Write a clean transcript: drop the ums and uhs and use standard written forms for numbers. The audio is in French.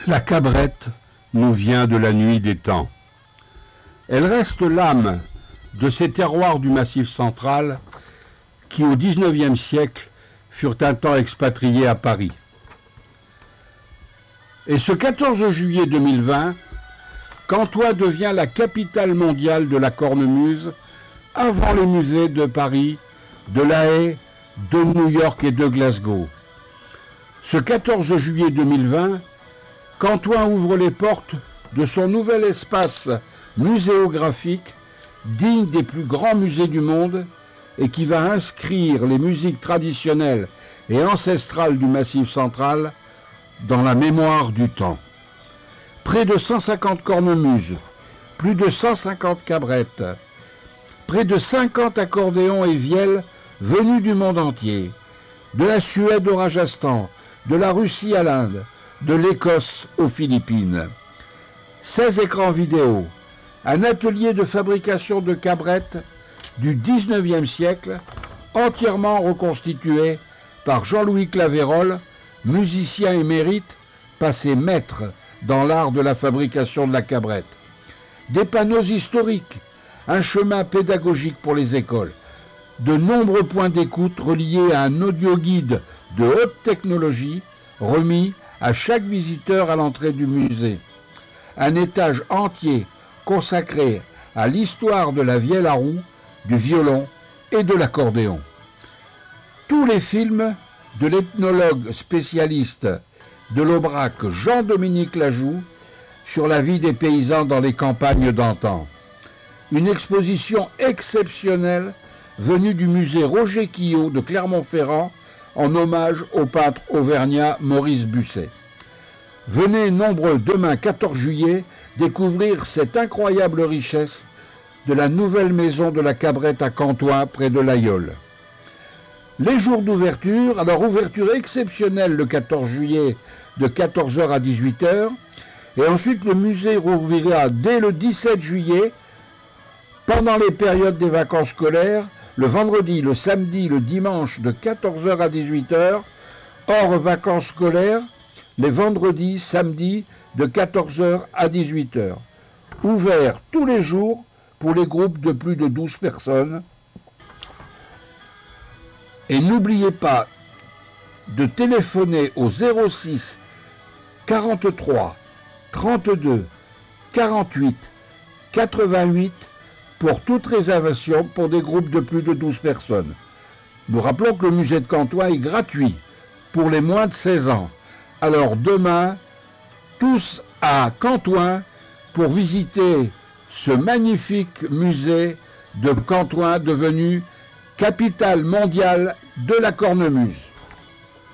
La cabrette nous vient de la nuit des temps. Elle reste l'âme de ces terroirs du Massif central qui, au XIXe siècle, furent un temps expatriés à Paris. Et ce 14 juillet 2020, Cantoin devient la capitale mondiale de la cornemuse avant les musées de Paris, de La Haye, de New York et de Glasgow. Ce 14 juillet 2020, Cantoin ouvre les portes de son nouvel espace muséographique, digne des plus grands musées du monde et qui va inscrire les musiques traditionnelles et ancestrales du Massif central dans la mémoire du temps. Près de 150 cornemuses, plus de 150 cabrettes, près de 50 accordéons et vielles venus du monde entier, de la Suède au Rajasthan, de la Russie à l'Inde, de l'Écosse aux Philippines. 16 écrans vidéo, un atelier de fabrication de cabrettes du XIXe siècle, entièrement reconstitué par Jean-Louis Clavérol, musicien émérite, passé maître dans l'art de la fabrication de la cabrette. Des panneaux historiques, un chemin pédagogique pour les écoles, de nombreux points d'écoute reliés à un audio-guide de haute technologie remis à chaque visiteur à l'entrée du musée. Un étage entier consacré à l'histoire de la vielle à roue, du violon et de l'accordéon. Tous les films de l'ethnologue spécialiste de l'Aubrac Jean-Dominique Lajoux sur la vie des paysans dans les campagnes d'antan. Une exposition exceptionnelle venue du musée Roger Quillot de Clermont-Ferrand en hommage au peintre auvergnat Maurice Busset. Venez nombreux demain 14 juillet découvrir cette incroyable richesse de la nouvelle maison de la cabrette à Cantoin près de l'Aïeul. Les jours d'ouverture, alors ouverture exceptionnelle le 14 juillet de 14h à 18h, et ensuite le musée rouvrira dès le 17 juillet, pendant les périodes des vacances scolaires, le vendredi, le samedi, le dimanche de 14h à 18h, hors vacances scolaires, les vendredis, samedis de 14h à 18h. Ouvert tous les jours pour les groupes de plus de 12 personnes. Et n'oubliez pas de téléphoner au 06 43 32 48 88 pour toute réservation pour des groupes de plus de 12 personnes. Nous rappelons que le musée de Cantoin est gratuit pour les moins de 16 ans. Alors demain, tous à Cantoin pour visiter ce magnifique musée de Cantoin devenu capitale mondiale de la cornemuse.